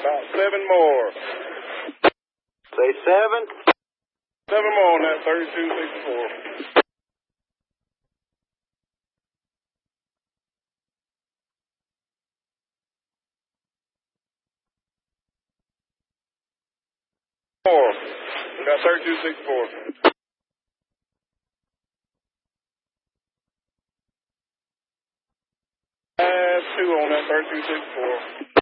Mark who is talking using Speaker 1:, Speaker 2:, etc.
Speaker 1: About 7 more.
Speaker 2: Say 7.
Speaker 1: 7 more on that 3264. More. We got 3264. Last 2 on that 3264.